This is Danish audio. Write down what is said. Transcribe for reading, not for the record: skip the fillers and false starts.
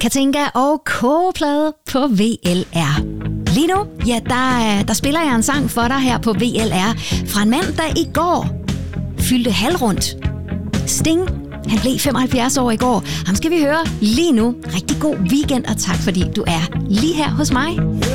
Katinka og kogeplade på VLR. Lige nu, ja, der spiller jeg en sang for dig her på VLR fra en mand, der i går fyldte halvrundt. Sting, han blev 75 år i går. Ham skal vi høre lige nu. Rigtig god weekend, og tak fordi du er lige her hos mig.